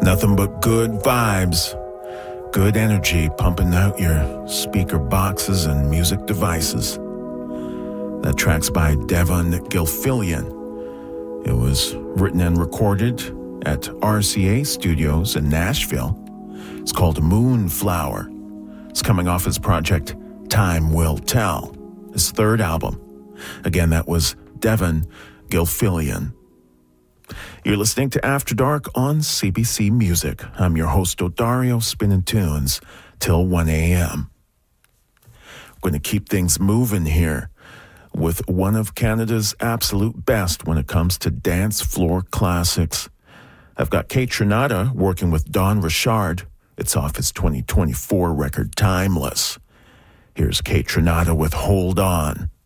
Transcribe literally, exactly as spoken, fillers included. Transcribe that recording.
Nothing but good vibes, good energy pumping out your speaker boxes and music devices. That track's by Devon Gilfillian. It was written and recorded at R C A Studios in Nashville. It's called Moonflower. It's coming off his project Time Will Tell, his third album. Again, that was Devon Gilfillian. You're listening to After Dark on C B C Music. I'm your host, Odario, spinning tunes till one a.m. We're going to keep things moving here with one of Canada's absolute best when it comes to dance floor classics. I've got Kate Trinata working with Don Richard. It's off his twenty twenty-four record, Timeless. Here's Kate Trinata with Hold On.